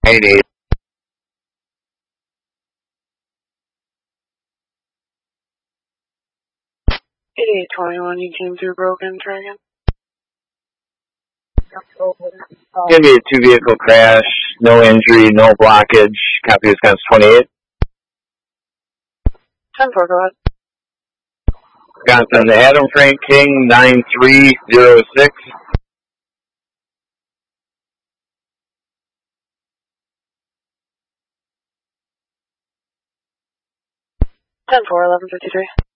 88. 8821, you came through broken, try again. It's going to be a two-vehicle crash, no injury, no blockage. Copy Wisconsin 28. 10-4, go ahead. Wisconsin, Adam Frank King, 9306. 10-4, 1153.